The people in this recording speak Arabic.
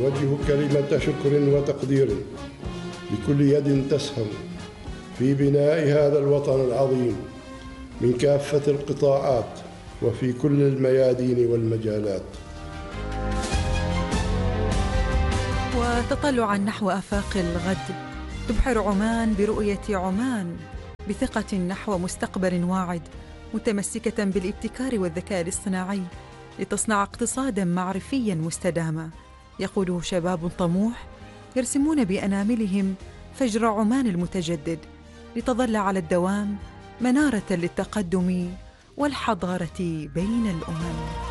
نوجه كلمة شكر وتقدير لكل يد تسهم في بناء هذا الوطن العظيم من كافة القطاعات وفي كل الميادين والمجالات. وتطلعا نحو آفاق الغد، تبحر عمان برؤية عمان بثقة نحو مستقبل واعد، متمسكة بالابتكار والذكاء الاصطناعي لتصنع اقتصاداً معرفياً مستداما. يقوده شباب طموح يرسمون بأناملهم فجر عمان المتجدد، لتظل على الدوام منارة للتقدم والحضارة بين الأمم.